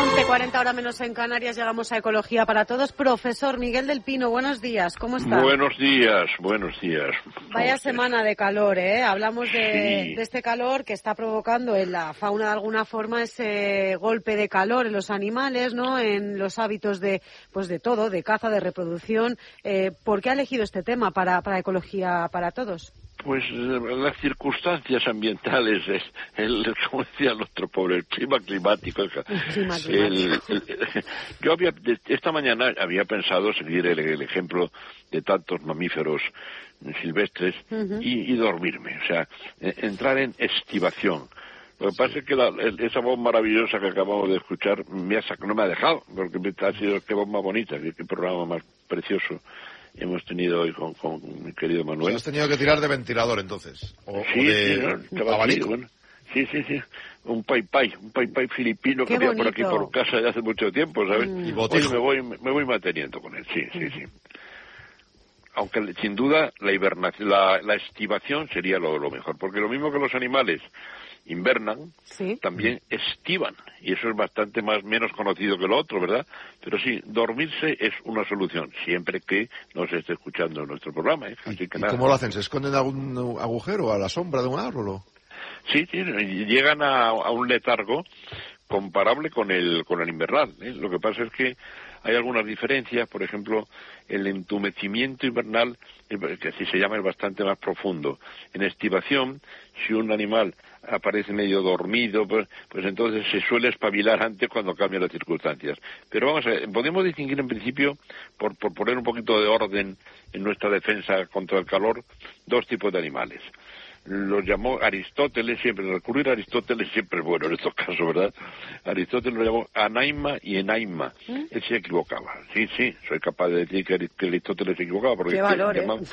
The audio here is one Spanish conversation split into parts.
11:40 hora menos en Canarias, llegamos a Ecología para Todos. Profesor Miguel del Pino, buenos días, ¿cómo está? Buenos días. Vaya semana de calor, ¿eh? Hablamos de este calor que está provocando en la fauna de alguna forma ese golpe de calor en los animales, ¿no? En los hábitos de todo, de caza, de reproducción. ¿Por qué ha elegido este tema para Ecología para Todos? Pues las circunstancias ambientales, como decía el otro pobre, el clima climático. Yo esta mañana había pensado seguir el ejemplo de tantos mamíferos silvestres y dormirme, o sea, entrar en estivación. Lo que pasa es que esa voz maravillosa que acabamos de escuchar no me ha dejado, porque ha sido qué voz más bonita, qué programa más precioso hemos tenido hoy con mi querido Manuel. ¿Has tenido que tirar de ventilador entonces? ¿Abanico? Bueno, sí. Un pai filipino que había por aquí por casa ya hace mucho tiempo, ¿sabes? Hoy me voy manteniendo con él, sí. Aunque sin duda la estivación sería lo mejor, porque lo mismo que los animales invernan, también estivan, y eso es bastante menos conocido que lo otro, ¿verdad? Pero sí, dormirse es una solución, siempre que nos esté escuchando nuestro programa, ¿eh? Así que ¿Y cómo lo hacen? ¿Se esconden en algún agujero, a la sombra de un árbol? Sí, llegan a un letargo comparable con el invernal, ¿eh? Lo que pasa es que hay algunas diferencias, por ejemplo, el entumecimiento invernal, que así se llama, es bastante más profundo. En estivación, si un animal aparece medio dormido, pues entonces se suele espabilar antes cuando cambian las circunstancias. Pero vamos a ver, podemos distinguir en principio, por poner un poquito de orden en nuestra defensa contra el calor, dos tipos de animales. Los llamó Aristóteles, recurrir a Aristóteles siempre es bueno en estos casos, ¿verdad? Aristóteles lo llamó anaima y enaima. Él se equivocaba. Sí, soy capaz de decir que Aristóteles se equivocaba, porque llaman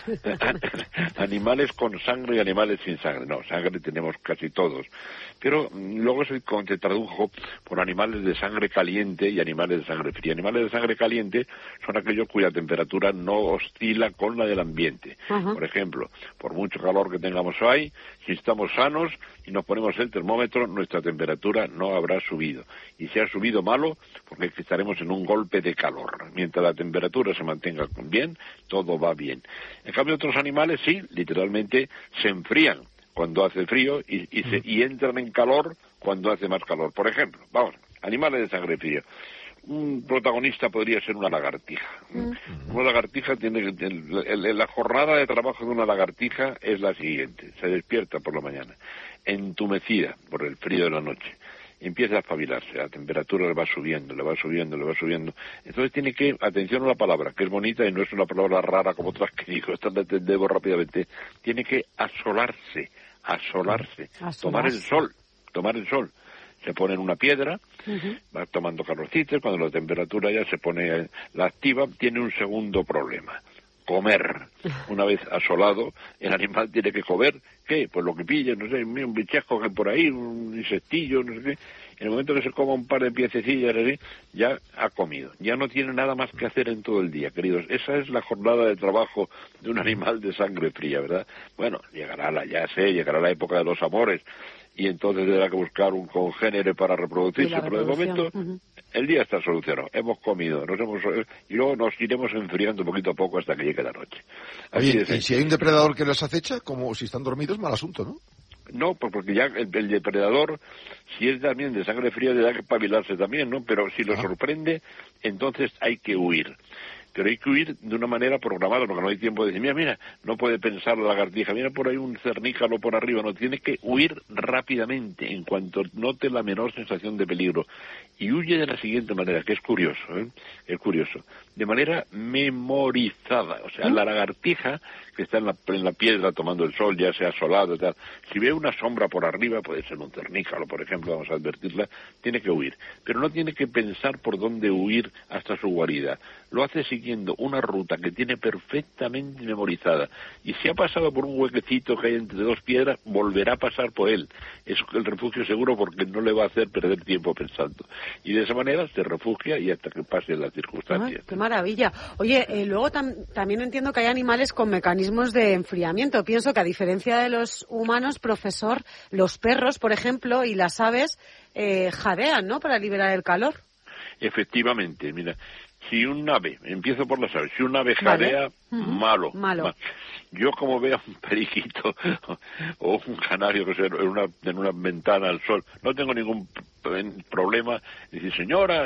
animales con sangre y animales sin sangre. No, sangre tenemos casi todos. Pero luego se tradujo por animales de sangre caliente y animales de sangre fría. Animales de sangre caliente son aquellos cuya temperatura no oscila con la del ambiente. Por ejemplo, por mucho calor que tengamos hoy, si estamos sanos y nos ponemos el termómetro, nuestra temperatura no habrá subido. Y si ha subido malo, porque estaremos en un golpe de calor. Mientras la temperatura se mantenga bien, todo va bien. En cambio, otros animales sí, literalmente se enfrían cuando hace frío y entran en calor cuando hace más calor. Por ejemplo, animales de sangre fría. Un protagonista podría ser una lagartija. Una lagartija la jornada de trabajo de una lagartija es la siguiente: se despierta por la mañana, entumecida por el frío de la noche, empieza a espabilarse, la temperatura le va subiendo. Entonces tiene que, atención a la palabra, que es bonita y no es una palabra rara como otras que digo, esta la entendemos rápidamente, tiene que asolarse, tomar el sol. Se pone en una piedra, va tomando calorcito, cuando la temperatura ya se pone, la activa, tiene un segundo problema: comer. Una vez asolado, el animal tiene que comer, ¿qué? Pues lo que pille, no sé, un bichasco que hay por ahí, un insectillo, no sé qué. En el momento que se coma un par de piececillas así, ya ha comido. Ya no tiene nada más que hacer en todo el día, queridos. Esa es la jornada de trabajo de un animal de sangre fría, ¿verdad? Bueno, llegará la época de los amores, y entonces tendrá que buscar un congénere para reproducirse, pero de momento el día está solucionado, hemos comido, y luego nos iremos enfriando poquito a poco hasta que llegue la noche. Oye, y si hay un depredador que los acecha, como si están dormidos, mal asunto, ¿no? No, porque ya el depredador, si es también de sangre fría, le da que espabilarse también, ¿no? Pero si lo sorprende, entonces hay que huir. Pero hay que huir de una manera programada, porque no hay tiempo de decir, mira, no puede pensar la lagartija, mira por ahí un cernícalo por arriba, no, tiene que huir rápidamente en cuanto note la menor sensación de peligro. Y huye de la siguiente manera, que es curioso, de manera memorizada. O sea, la lagartija, que está en la piedra tomando el sol, ya sea asolado y tal, si ve una sombra por arriba, puede ser un cernícalo, por ejemplo, vamos a advertirla, tiene que huir. Pero no tiene que pensar por dónde huir hasta su guarida. Lo hace siguiendo una ruta que tiene perfectamente memorizada. Y si ha pasado por un huequecito que hay entre dos piedras, volverá a pasar por él. Es el refugio seguro, porque no le va a hacer perder tiempo pensando. Y de esa manera se refugia y hasta que pasen las circunstancias. ¡Qué maravilla! Oye, luego también entiendo que hay animales con mecanismos de enfriamiento. Pienso que, a diferencia de los humanos, profesor, los perros, por ejemplo, y las aves jadean, ¿no?, para liberar el calor. Efectivamente, mira, si un ave, empiezo por las aves, si un ave jadea, malo. Yo como veo un periquito o un canario que sea en una ventana al sol, no tengo ningún problema. Dice, señora,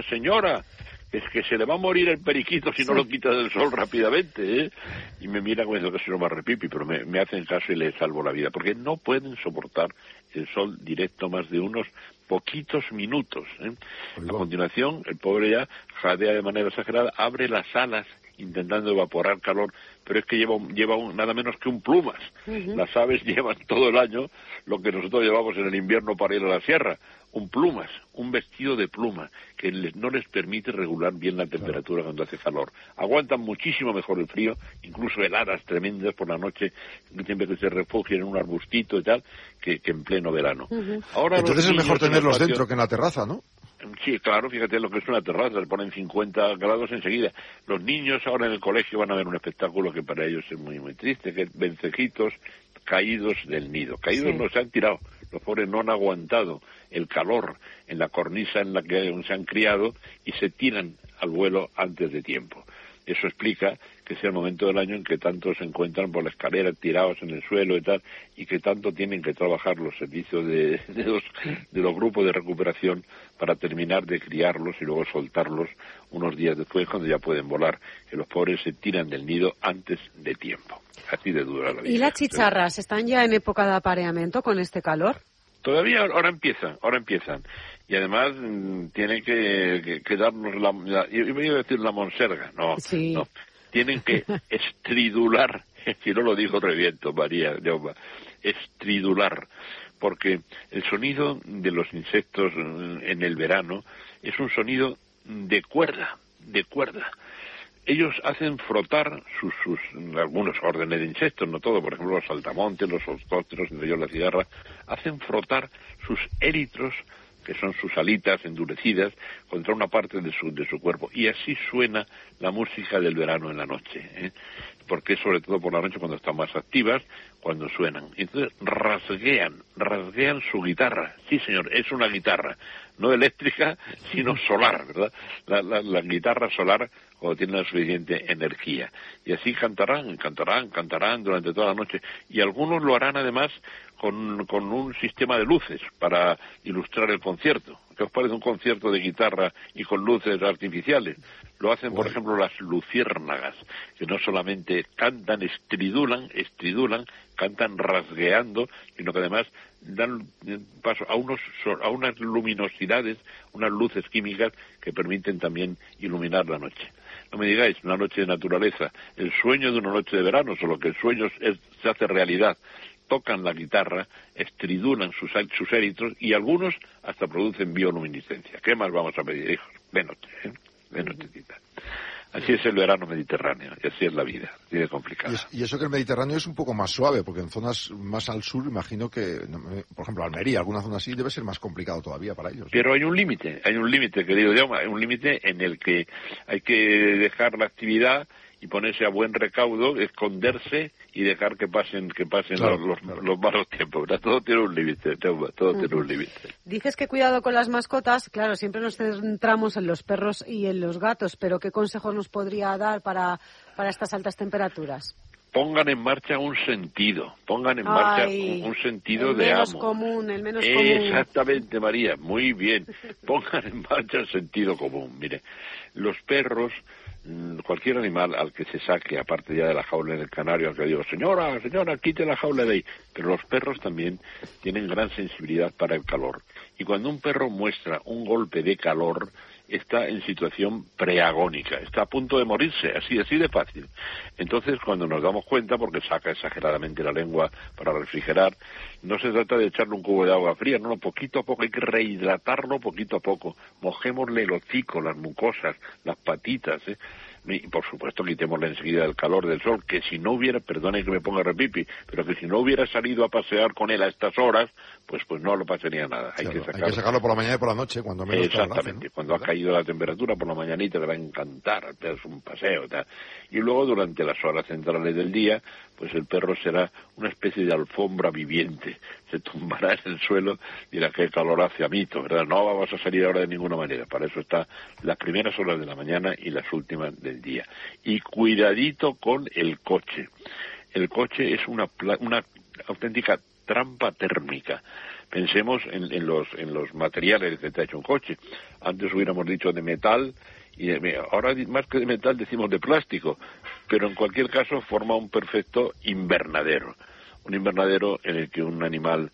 es que se le va a morir el periquito si no lo quita del sol rápidamente, ¿eh? Y me mira como diciendo que si no me repipi, pero me hacen caso y les salvo la vida, porque no pueden soportar el sol directo más de unos poquitos minutos, ¿eh? A continuación, el pobre ya jadea de manera exagerada, abre las alas intentando evaporar calor, pero es que lleva nada menos que un plumas. Las aves llevan todo el año lo que nosotros llevamos en el invierno para ir a la sierra, un plumas, un vestido de pluma, que no les permite regular bien la temperatura cuando hace calor. Aguantan muchísimo mejor el frío, incluso heladas tremendas por la noche, siempre que se refugian en un arbustito y tal, que en pleno verano. Ahora entonces es mejor tenerlos dentro que en la terraza, ¿no? Sí, claro, fíjate lo que es una terraza, le ponen 50 grados enseguida. Los niños ahora en el colegio van a ver un espectáculo que para ellos es muy, muy triste, que es vencejitos caídos del nido. Caídos no se han tirado, los pobres no han aguantado el calor en la cornisa en la que se han criado y se tiran al vuelo antes de tiempo. Eso explica que sea el momento del año en que tanto se encuentran por la escalera tirados en el suelo y tal, y que tanto tienen que trabajar los servicios de los grupos de recuperación para terminar de criarlos y luego soltarlos unos días después cuando ya pueden volar, que los pobres se tiran del nido antes de tiempo. Así de dura la vida. ¿Y las chicharras están ya en época de apareamiento con este calor? Todavía ahora empiezan. Y además tienen que darnos yo iba a decir la monserga, no. Tienen que estridular, si no lo digo reviento, María, estridular, porque el sonido de los insectos en el verano es un sonido de cuerda. Ellos hacen frotar sus algunos órdenes de insectos, no todo, por ejemplo los saltamontes, los ostósteros, entre ellos la cigarra, hacen frotar sus élitros, que son sus alitas endurecidas, contra una parte de su cuerpo, y así suena la música del verano en la noche, ¿eh? Porque sobre todo por la noche cuando están más activas, cuando suenan. Entonces rasguean su guitarra. Sí, señor, es una guitarra, no eléctrica, sino solar, ¿verdad? La guitarra solar cuando tiene la suficiente energía. Y así cantarán durante toda la noche. Y algunos lo harán además con un sistema de luces para ilustrar el concierto. ¿Qué os parece un concierto de guitarra y con luces artificiales? Lo hacen, por ejemplo, las luciérnagas, que no solamente cantan, estridulan, cantan rasgueando, sino que además dan paso a unas luminosidades, unas luces químicas que permiten también iluminar la noche. No me digáis, una noche de naturaleza, el sueño de una noche de verano, solo que el sueño se hace realidad. Tocan la guitarra, estridulan sus élitros y algunos hasta producen bioluminiscencia. ¿Qué más vamos a pedir, hijos? Venote, tita. Así es el verano mediterráneo, y así es la vida, así de complicada. Y eso que el Mediterráneo es un poco más suave, porque en zonas más al sur, imagino que, por ejemplo, Almería, alguna zona así, debe ser más complicado todavía para ellos. Pero hay un límite, querido Jaume, hay un límite en el que hay que dejar la actividad y ponerse a buen recaudo, esconderse y dejar que pasen los malos tiempos, ¿verdad? Todo tiene un límite, todo tiene un límite. Dices que cuidado con las mascotas, claro, siempre nos centramos en los perros y en los gatos, pero ¿qué consejos nos podría dar para estas altas temperaturas? Pongan en marcha un sentido de amo. El menos común. Exactamente, María, muy bien. Pongan en marcha el sentido común. Mire, los perros, cualquier animal al que se saque, aparte ya de la jaula en el canario, al que digo, señora, quite la jaula de ahí. Pero los perros también tienen gran sensibilidad para el calor. Y cuando un perro muestra un golpe de calor, está en situación preagónica, está a punto de morirse, así de fácil. Entonces, cuando nos damos cuenta, porque saca exageradamente la lengua para refrigerar, no se trata de echarle un cubo de agua fría, no, poquito a poco, hay que rehidratarlo poquito a poco, mojémosle el hocico, las mucosas, las patitas, y por supuesto quitémosle enseguida el calor del sol, que si no hubiera, perdone que me ponga repipi, pero que si no hubiera salido a pasear con él a estas horas, pues no lo pasaría nada. Hay que sacarlo por la mañana y por la noche, cuando menos. Exactamente, cuando ha caído la temperatura por la mañanita le va a encantar hacer un paseo, tal. Y luego durante las horas centrales del día, pues el perro será una especie de alfombra viviente, se tumbará en el suelo y dirá qué calor hace, amito, ¿verdad? No vamos a salir ahora de ninguna manera. Para eso está las primeras horas de la mañana y las últimas del día. Y cuidadito con el coche. El coche es una auténtica trampa térmica. Pensemos en los materiales que te ha hecho un coche. Antes hubiéramos dicho de metal, y ahora más que de metal decimos de plástico, pero en cualquier caso forma un perfecto invernadero. Un invernadero en el que un animal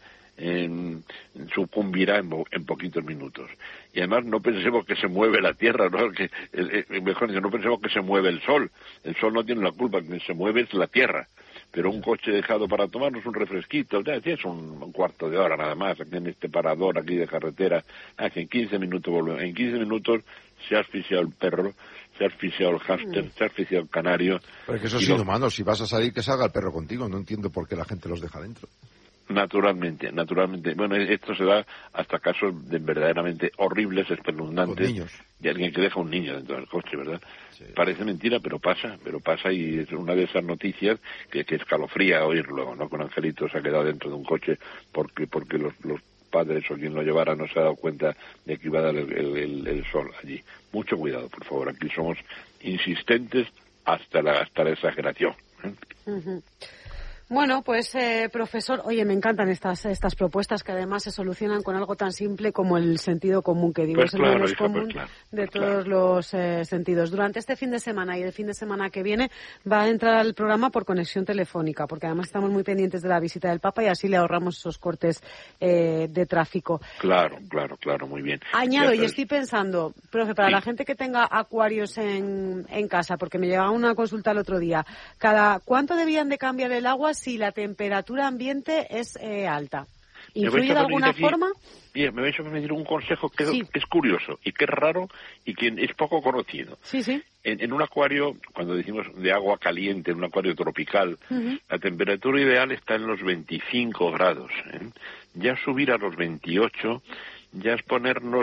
sucumbirá en poquitos minutos. Y además no pensemos que se mueve la tierra, ¿no? Mejor dicho, no pensemos que se mueve el sol. El sol no tiene la culpa, que se mueve es la tierra. Pero un coche dejado para tomarnos un refresquito, es un cuarto de hora nada más, aquí en este parador aquí de carretera, que en 15 minutos volvemos. En 15 minutos se ha asfixiado el perro, se ha asfixiado el hámster, se ha asfixiado el canario. Pero que eso es inhumano, si vas a salir que salga el perro contigo, no entiendo por qué la gente los deja dentro. Naturalmente. Bueno, esto se da hasta casos de verdaderamente horribles, espeluznantes. De alguien que deja un niño dentro del coche, ¿verdad? Sí. Parece mentira, pero pasa y es una de esas noticias que escalofría oírlo, ¿no? Con Angelito se ha quedado dentro de un coche porque los padres o quien lo llevara no se ha dado cuenta de que iba a dar el sol allí. Mucho cuidado, por favor. Aquí somos insistentes hasta la exageración. Uh-huh. Bueno, pues profesor, oye, me encantan estas propuestas que además se solucionan con algo tan simple como el sentido común, que digo, pues es el menos común de todos los sentidos. Durante este fin de semana y el fin de semana que viene va a entrar al programa por conexión telefónica, porque además estamos muy pendientes de la visita del Papa y así le ahorramos esos cortes de tráfico. Claro, muy bien. Añado, y estoy pensando, profe, para la gente que tenga acuarios en casa, porque me llegaba una consulta el otro día, ¿cada cuánto debían de cambiar el agua si la temperatura ambiente es alta? ¿Influye de alguna forma? Bien, me vais a permitir un consejo que es curioso y que es raro y que es poco conocido. Sí. En un acuario, cuando decimos de agua caliente, en un acuario tropical, la temperatura ideal está en los 25 grados. Ya subir a los 28 ya es ponernos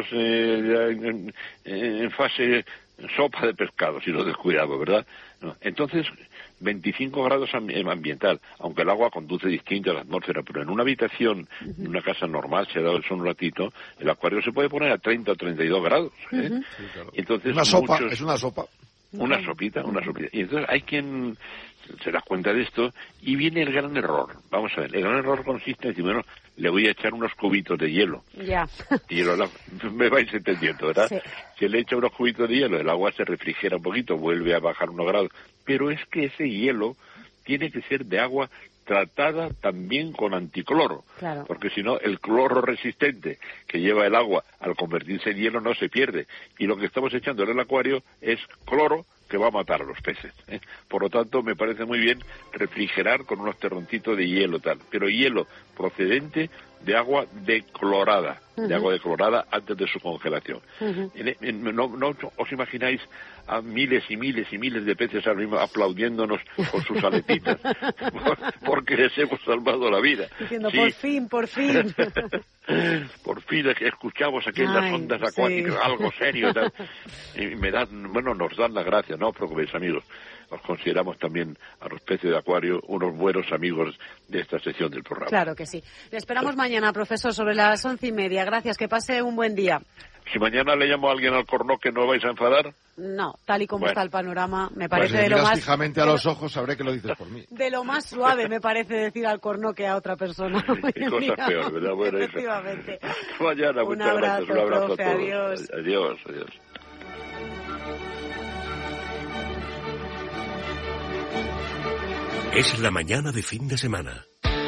en fase sopa de pescado, si lo descuidamos, ¿verdad? No. Entonces, 25 grados ambiental, aunque el agua conduce distinto a la atmósfera, pero en una habitación, en una casa normal, se ha dado el sol un ratito, el acuario se puede poner a 30 o 32 grados. Sí, claro. Entonces, es una sopa. Una sopita. Y entonces hay quien se da cuenta de esto y viene el gran error. Vamos a ver, el gran error consiste en decir, bueno, le voy a echar unos cubitos de hielo. Ya. Me vais entendiendo, ¿verdad? Sí. Si le echa unos cubitos de hielo, el agua se refrigera un poquito, vuelve a bajar unos grados. Pero es que ese hielo tiene que ser de agua tratada también con anticloro, claro. Porque si no, el cloro resistente que lleva el agua al convertirse en hielo no se pierde. Y lo que estamos echando en el acuario es cloro que va a matar a los peces. Por lo tanto, me parece muy bien refrigerar con unos terroncitos de hielo tal, pero hielo procedente de agua declorada, antes de su congelación. No os imagináis a miles y miles y miles de peces ahora mismo aplaudiéndonos con sus aletitas, porque les hemos salvado la vida. Diciendo, sí. por fin. Por fin escuchamos aquí en las ondas acuáticas algo serio. Tal. Y nos dan las gracias, no os preocupéis, amigos. Os consideramos también a los peces de acuario unos buenos amigos de esta sección del programa. Claro que sí. Le esperamos mañana, profesor, sobre las 11:30. Gracias, que pase un buen día. Si mañana le llamo a alguien al Cornoque, ¿no vais a enfadar? No, tal y como está el panorama, me parece pues de lo más... fijamente a los ojos, sabré que lo dices por mí. De lo más suave me parece decir al Cornoque a otra persona. Cosas peores, ¿verdad? Bueno, efectivamente. Mañana, un abrazo, profe, a todos. Adiós. Es la mañana de fin de semana.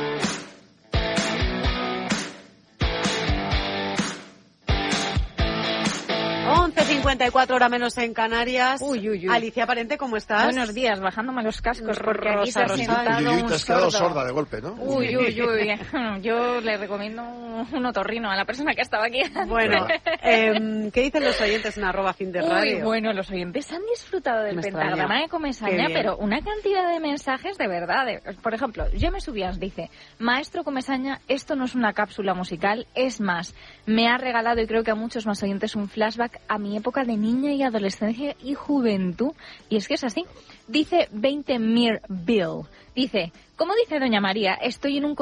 11:54, hora menos en Canarias. Uy. Alicia Parente, ¿cómo estás? Buenos días, bajándome los cascos porque aquí se ha sentado te has quedado sorda de golpe, ¿no? Uy. Yo le recomiendo un otorrino a la persona que estaba aquí. Bueno, ¿qué dicen los oyentes en @fin_de_radio? Bueno, los oyentes han disfrutado del pentagrama de Comesaña, pero una cantidad de mensajes de verdad. Por ejemplo, yo me subías, dice, maestro Comesaña, esto no es una cápsula musical, es más, me ha regalado, y creo que a muchos más oyentes, un flashback a mi época de niña y adolescencia y juventud. Y es que es así. Dice 20 Mir Bill. Dice, como dice doña María, estoy en un